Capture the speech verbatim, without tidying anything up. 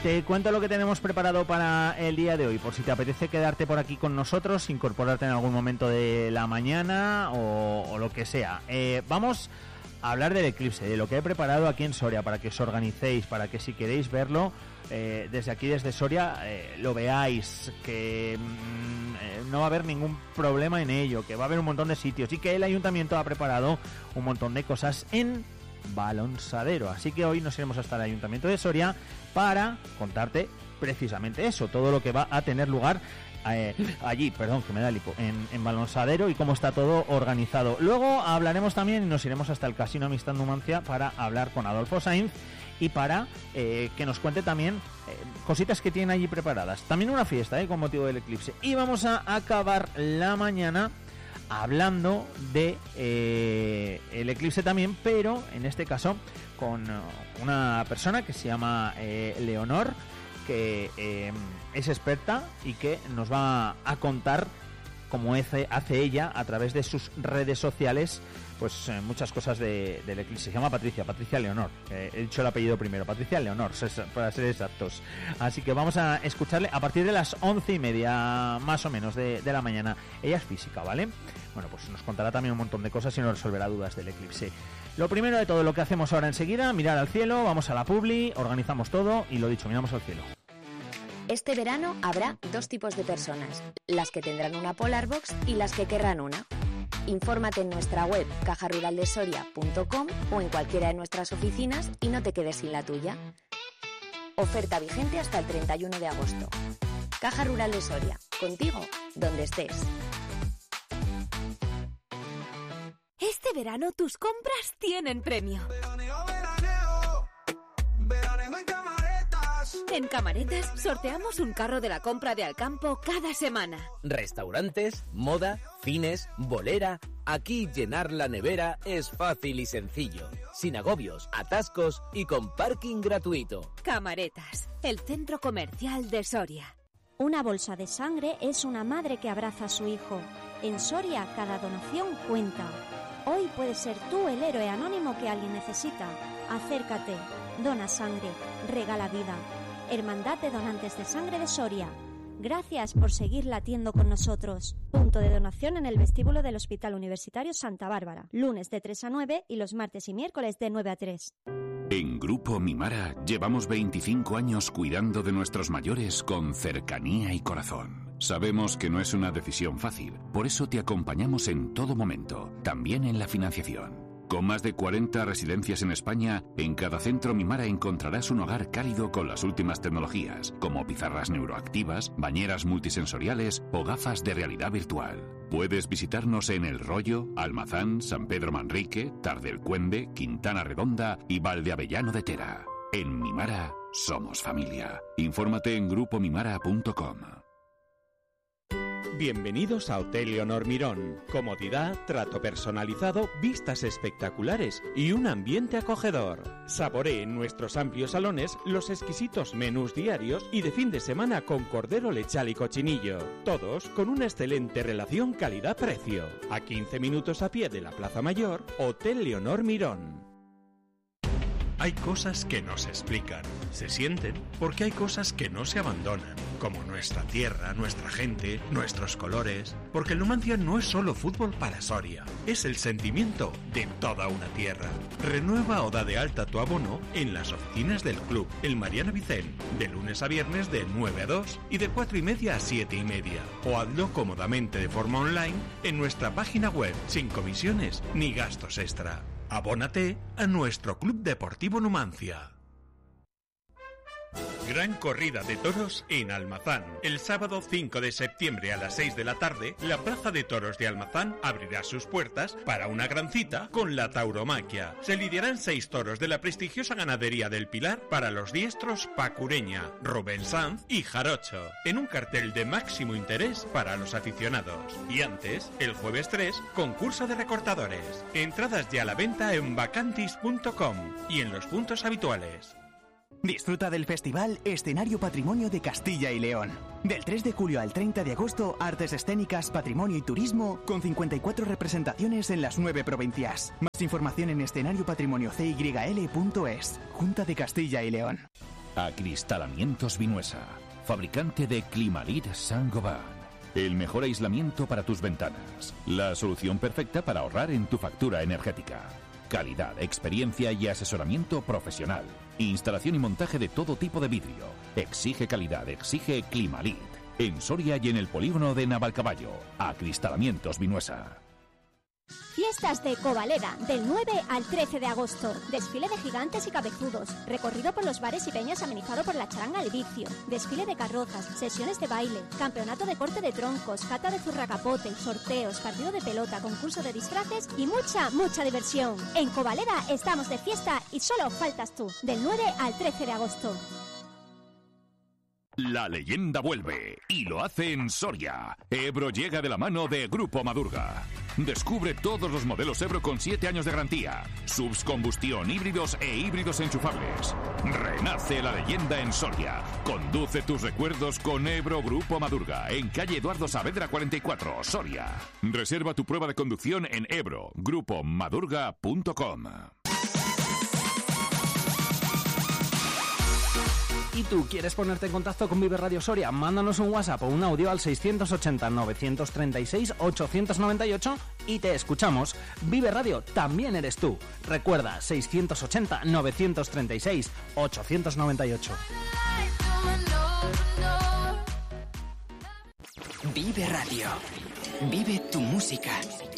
te cuento lo que tenemos preparado para el día de hoy, por si te apetece quedarte por aquí con nosotros, incorporarte en algún momento de la mañana o, o lo que sea. Eh, vamos a hablar del eclipse, de lo que he preparado aquí en Soria, para que os organicéis, para que si queréis verlo, eh, desde aquí, desde Soria, eh, lo veáis, que mm, eh, no va a haber ningún problema en ello, que va a haber un montón de sitios y que el ayuntamiento ha preparado un montón de cosas en Balonsadero. Así que hoy nos iremos hasta el ayuntamiento de Soria para contarte precisamente eso, todo lo que va a tener lugar eh, allí, perdón, que me da el hipo, en, en Balonsadero, y cómo está todo organizado. Luego hablaremos también y nos iremos hasta el Casino Amistad Numancia para hablar con Adolfo Sainz y para eh, que nos cuente también eh, cositas que tienen allí preparadas. También una fiesta eh, con motivo del eclipse. Y vamos a acabar la mañana hablando de eh, el eclipse también, pero en este caso con una persona que se llama eh, Leonor, que eh, es experta y que nos va a contar cómo hace, hace ella a través de sus redes sociales, pues eh, muchas cosas de, del eclipse. Se llama Patricia, Patricia Leonor, eh, he dicho el apellido primero, Patricia Leonor, para ser exactos. Así que vamos a escucharle a partir de las once y media más o menos de, de la mañana. Ella es física, ¿vale? Bueno, pues nos contará también un montón de cosas y nos resolverá dudas del eclipse. Lo primero de todo, lo que hacemos ahora enseguida, mirar al cielo, vamos a la publi, organizamos todo y lo dicho, miramos al cielo. Este verano habrá dos tipos de personas, las que tendrán una Polar Box y las que querrán una. Infórmate en nuestra web caja rural de soria punto com o en cualquiera de nuestras oficinas y no te quedes sin la tuya. Oferta vigente hasta el treinta y uno de agosto. Caja Rural de Soria, contigo donde estés. Este verano tus compras tienen premio. En Camaretas sorteamos un carro de la compra de Alcampo cada semana. Restaurantes, moda, cines, bolera. Aquí llenar la nevera es fácil y sencillo, sin agobios, atascos y con parking gratuito. Camaretas, el centro comercial de Soria. Una bolsa de sangre es una madre que abraza a su hijo. En Soria cada donación cuenta. Hoy puedes ser tú el héroe anónimo que alguien necesita. Acércate, dona sangre, regala vida. Hermandad de Donantes de Sangre de Soria. Gracias por seguir latiendo con nosotros. Punto de donación en el vestíbulo del Hospital Universitario Santa Bárbara. Lunes de tres a nueve y los martes y miércoles de nueve a tres. En Grupo Mimara llevamos veinticinco años cuidando de nuestros mayores con cercanía y corazón. Sabemos que no es una decisión fácil, por eso te acompañamos en todo momento, también en la financiación. Con más de cuarenta residencias en España, en cada centro Mimara encontrarás un hogar cálido con las últimas tecnologías, como pizarras neuroactivas, bañeras multisensoriales o gafas de realidad virtual. Puedes visitarnos en El Rollo, Almazán, San Pedro Manrique, Tardelcuende, Quintana Redonda y Valdeavellano de Tera. En Mimara somos familia. Infórmate en grupo mimara punto com. Bienvenidos a Hotel Leonor Mirón. Comodidad, trato personalizado, vistas espectaculares y un ambiente acogedor. Saboree en nuestros amplios salones los exquisitos menús diarios y de fin de semana con cordero lechal y cochinillo. Todos con una excelente relación calidad-precio. A quince minutos a pie de la Plaza Mayor, Hotel Leonor Mirón. Hay cosas que no se explican, se sienten, porque hay cosas que no se abandonan, como nuestra tierra, nuestra gente, nuestros colores, porque el Numancia no es solo fútbol para Soria, es el sentimiento de toda una tierra. Renueva o da de alta tu abono en las oficinas del club, el Mariano Vicén, de lunes a viernes de nueve a dos y de cuatro y media a siete y media, o hazlo cómodamente de forma online en nuestra página web, sin comisiones ni gastos extra. Abónate a nuestro Club Deportivo Numancia. Gran corrida de toros en Almazán. El sábado cinco de septiembre a las seis de la tarde, la Plaza de Toros de Almazán abrirá sus puertas para una gran cita con la tauromaquia. Se lidiarán seis toros de la prestigiosa ganadería del Pilar para los diestros Pacureña, Rubén Sanz y Jarocho, en un cartel de máximo interés para los aficionados. Y antes, el jueves tres, concurso de recortadores. Entradas ya a la venta en vacantis punto com y en los puntos habituales. Disfruta del festival Escenario Patrimonio de Castilla y León. Del tres de julio al treinta de agosto, artes escénicas, patrimonio y turismo, con cincuenta y cuatro representaciones en las nueve provincias. Más información en escenario patrimonio c y l punto es. Junta de Castilla y León. Acristalamientos Vinuesa, fabricante de Climalit Saint-Gobain. El mejor aislamiento para tus ventanas. La solución perfecta para ahorrar en tu factura energética. Calidad, experiencia y asesoramiento profesional. Instalación y montaje de todo tipo de vidrio. Exige calidad, exige Climalit. En Soria y en el polígono de Navalcaballo. Acristalamientos Vinuesa. Fiestas de Covaleda, del nueve al trece de agosto. Desfile de gigantes y cabezudos. Recorrido por los bares y peñas amenizado por la charanga al vicio. Desfile de carrozas, sesiones de baile, campeonato de corte de troncos, cata de zurracapote, sorteos, partido de pelota, concurso de disfraces y mucha, mucha diversión. En Covaleda estamos de fiesta y solo faltas tú. Del nueve al trece de agosto. La leyenda vuelve y lo hace en Soria. Ebro llega de la mano de Grupo Madurga. Descubre todos los modelos Ebro con siete años de garantía, subs combustión, híbridos e híbridos enchufables. Renace la leyenda en Soria. Conduce tus recuerdos con Ebro Grupo Madurga en calle Eduardo Saavedra cuarenta y cuatro, Soria. Reserva tu prueba de conducción en ebro grupo madurga punto com. ¿Y tú quieres ponerte en contacto con Vive Radio Soria? Mándanos un WhatsApp o un audio al seiscientos ochenta, novecientos treinta y seis, ochocientos noventa y ocho y te escuchamos. Vive Radio también eres tú. Recuerda, seiscientos ochenta, novecientos treinta y seis, ochocientos noventa y ocho. Vive Radio. Vive tu música.